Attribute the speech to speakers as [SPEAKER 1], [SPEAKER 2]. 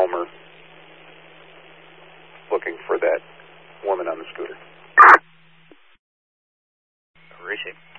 [SPEAKER 1] Wilmer looking for that woman on the scooter.
[SPEAKER 2] Receive.